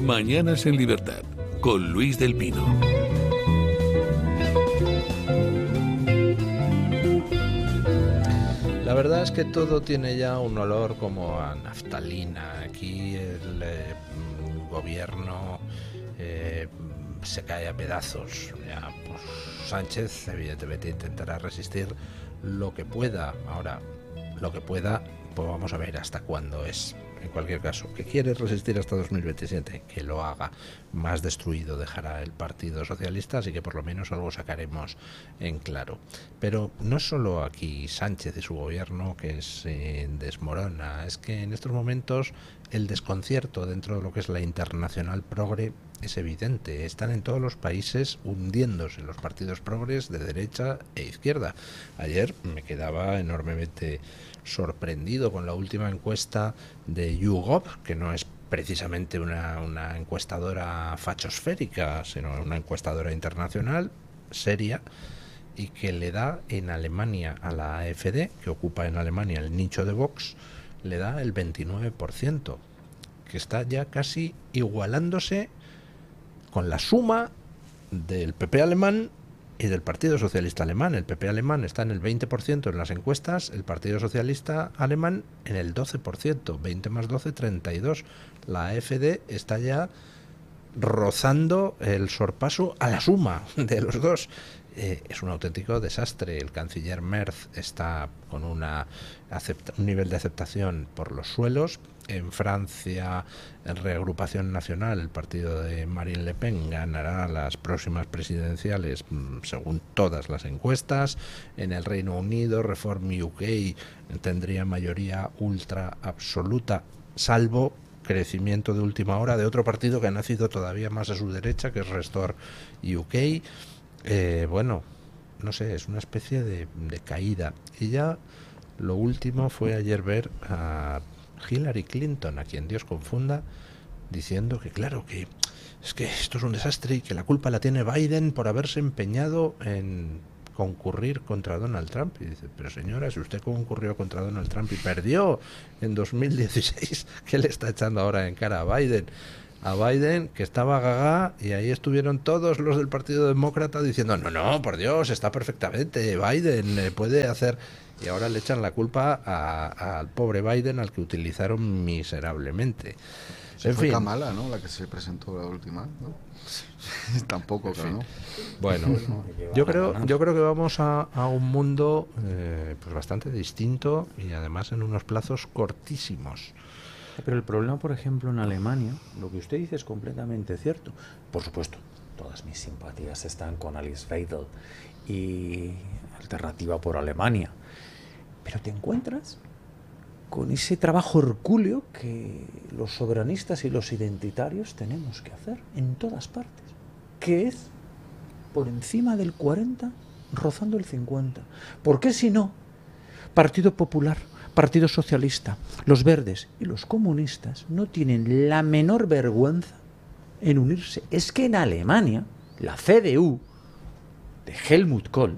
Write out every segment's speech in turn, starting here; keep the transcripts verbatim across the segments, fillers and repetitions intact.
Mañanas en Libertad, con Luis del Pino. La verdad es que todo tiene ya un olor como a naftalina. Aquí el eh, gobierno eh, se cae a pedazos. Ya, pues, Sánchez evidentemente intentará resistir lo que pueda. Ahora, lo que pueda, pues vamos a ver hasta cuándo es. En cualquier caso, que quiere resistir hasta dos mil veintisiete, que lo haga. Más destruido dejará el Partido Socialista, así que por lo menos algo sacaremos en claro. Pero no es solo aquí Sánchez y su gobierno que se desmorona, es que en estos momentos el desconcierto dentro de lo que es la internacional progre es evidente. Están en todos los países hundiéndose los partidos progres de derecha e izquierda. Ayer me quedaba enormemente sorprendido con la última encuesta de YouGov, que no es precisamente una, una encuestadora fachosférica, sino una encuestadora internacional seria, y que le da en Alemania a la AfD, que ocupa en Alemania el nicho de Vox, le da el veintinueve por ciento, que está ya casi igualándose con la suma del P P alemán y del Partido Socialista Alemán. El P P alemán está en el veinte por ciento en las encuestas, el Partido Socialista Alemán en el doce por ciento, veinte más doce, treinta y dos. La AfD está ya rozando el sorpaso a la suma de los dos. Eh, es un auténtico desastre. El canciller Merz está con una acepta- un nivel de aceptación por los suelos. En Francia, en Reagrupación Nacional, el partido de Marine Le Pen ganará las próximas presidenciales según todas las encuestas. En el Reino Unido, Reform U K tendría mayoría ultra absoluta, salvo crecimiento de última hora de otro partido que ha nacido todavía más a su derecha, que es Restore U K. Eh, bueno, no sé, es una especie de, de caída. Y ya lo último fue ayer ver a Hillary Clinton, a quien Dios confunda, diciendo que claro, que es que esto es un desastre y que la culpa la tiene Biden por haberse empeñado en concurrir contra Donald Trump. Y dice, pero señora, si usted concurrió contra Donald Trump y perdió en dos mil dieciséis, ¿qué le está echando ahora en cara a Biden? A Biden, que estaba gaga, y ahí estuvieron todos los del Partido Demócrata diciendo, no, no, por Dios, está perfectamente, Biden eh, puede hacer... Y ahora le echan la culpa al pobre Biden, al que utilizaron miserablemente. Se en fue fin. Kamala, ¿no? La que se presentó la última, ¿no? Tampoco, En claro, fin. ¿no? Bueno, yo creo, yo creo que vamos a, a un mundo eh, pues bastante distinto y además en unos plazos cortísimos. Pero el problema, por ejemplo, en Alemania, lo que usted dice es completamente cierto. Por supuesto, todas mis simpatías están con Alice Weidel y Alternativa por Alemania. Pero te encuentras con ese trabajo hercúleo que los soberanistas y los identitarios tenemos que hacer en todas partes, que es por encima del cuarenta, rozando el cincuenta. ¿Por qué si no? Partido Popular, Partido Socialista, los Verdes y los comunistas no tienen la menor vergüenza en unirse. Es que en Alemania, la C D U de Helmut Kohl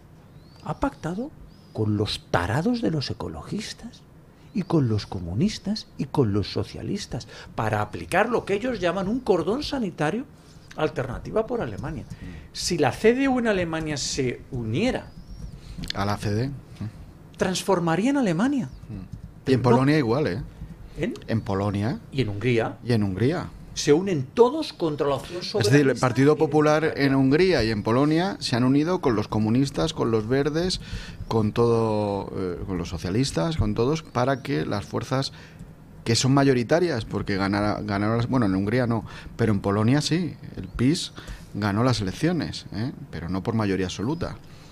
ha pactado con los tarados de los ecologistas y con los comunistas y con los socialistas para aplicar lo que ellos llaman un cordón sanitario, Alternativa por Alemania. Si la C D U en Alemania se uniera a la C D, transformaría en Alemania. y en Polonia igual, ¿eh? ¿En? En Polonia Y en Hungría. y en Hungría. Se unen todos contra la opción Es soberanista. decir, el Partido Popular en Hungría y en Polonia se han unido con los comunistas, con los verdes, con todo, eh, con los socialistas, con todos, para que las fuerzas que son mayoritarias, porque ganara, ganaron, las, bueno, en Hungría no, pero en Polonia sí, el P I S ganó las elecciones, ¿eh? Pero no por mayoría absoluta.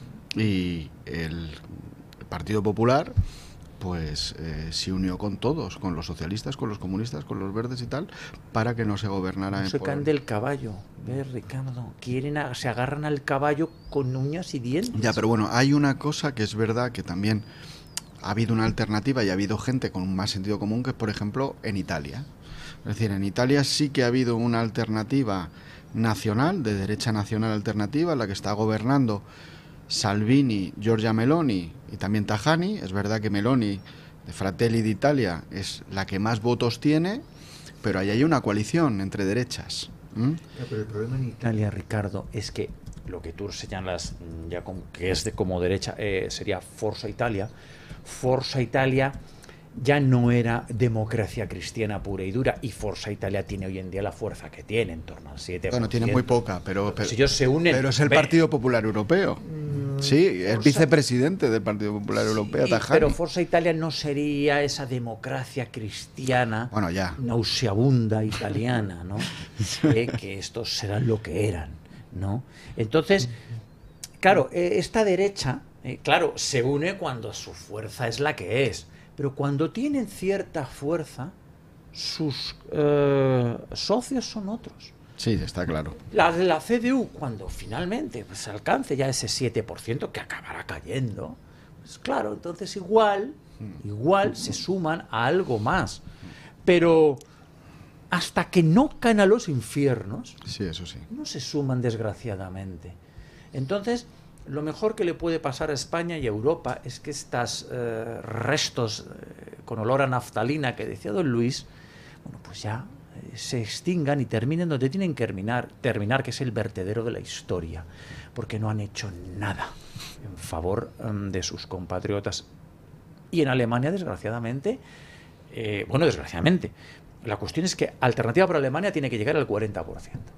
Y el Partido Popular pues eh, se unió con todos, con los socialistas, con los comunistas, con los verdes y tal, para que no se gobernara No en se Polonia. caen del caballo, ¿ves, Ricardo? Quieren a- se agarran al caballo con uñas y dientes. Ya, pero bueno, hay una cosa que es verdad que también ha habido una alternativa y ha habido gente con más sentido común, que es, por ejemplo, en Italia. Es decir, en Italia sí que ha habido una alternativa nacional, de derecha nacional alternativa, en la que está gobernando Salvini, Giorgia Meloni y también Tajani. Es verdad que Meloni, de Fratelli d'Italia, es la que más votos tiene, pero ahí hay una coalición entre derechas. ¿Mm? Pero el problema en Italia, Ricardo, es que lo que tú señalas ya como, que es de como derecha, eh, sería Forza Italia. Forza Italia ya no era democracia cristiana pura y dura, y Forza Italia tiene hoy en día la fuerza que tiene, en torno al siete por ciento. Bueno, tiene muy poca, pero, pero, si ellos se unen, pero es el ve, Partido Popular Europeo. Sí, es Forza, vicepresidente del Partido Popular sí, Europeo, Tajani. Pero Forza Italia no sería esa democracia cristiana, bueno, ya. nauseabunda italiana, ¿no? eh, que estos serán lo que eran, ¿no? Entonces, claro, eh, esta derecha, eh, claro, se une cuando su fuerza es la que es. Pero cuando tienen cierta fuerza, sus eh, socios son otros. Sí, está claro. La de la C D U, cuando finalmente pues, alcance ya ese siete por ciento, que acabará cayendo, pues claro, entonces igual, igual se suman a algo más. Pero hasta que no caen a los infiernos, sí, eso sí, no se suman, desgraciadamente. Entonces, lo mejor que le puede pasar a España y a Europa es que estos eh, restos eh, con olor a naftalina que decía don Luis, bueno, pues ya eh, se extingan y terminen donde tienen que terminar, terminar, que es el vertedero de la historia, porque no han hecho nada en favor um, de sus compatriotas. Y en Alemania, desgraciadamente, eh, bueno, desgraciadamente, la cuestión es que Alternativa por Alemania tiene que llegar al cuarenta por ciento.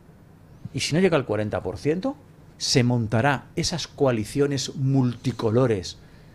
Y si no llega al cuarenta por ciento, se montará esas coaliciones multicolores,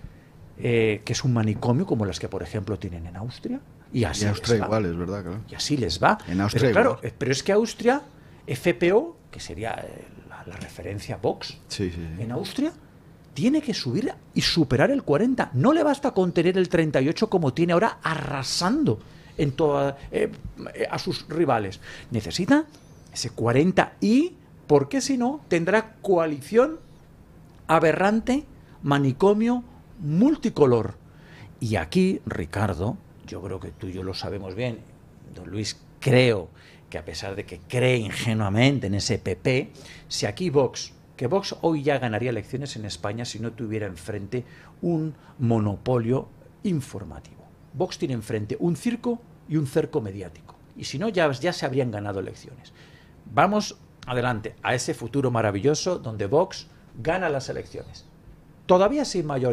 eh, que es un manicomio, como las que, por ejemplo, tienen en Austria. Y así en Austria les va. igual, es verdad, claro. Y así les va. En Austria pero, claro, igual. pero es que Austria, F P O, que sería eh, la, la referencia Vox, sí, sí, sí. en Austria, tiene que subir y superar el cuarenta. No le basta con tener el treinta y ocho como tiene ahora, arrasando en toda, eh, a sus rivales. Necesita ese cuarenta y... porque si no, tendrá coalición aberrante, manicomio, multicolor. Y aquí, Ricardo, yo creo que tú y yo lo sabemos bien, don Luis, creo que a pesar de que cree ingenuamente en ese P P, si aquí Vox, que Vox hoy ya ganaría elecciones en España si no tuviera enfrente un monopolio informativo. Vox tiene enfrente un circo y un cerco mediático. Y si no, ya, ya se habrían ganado elecciones. Vamos adelante a ese futuro maravilloso donde Vox gana las elecciones. Todavía sin mayoría.